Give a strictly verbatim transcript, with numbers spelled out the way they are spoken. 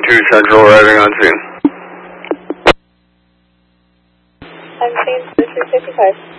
two Central arriving on scene. On scene, three fifty-five.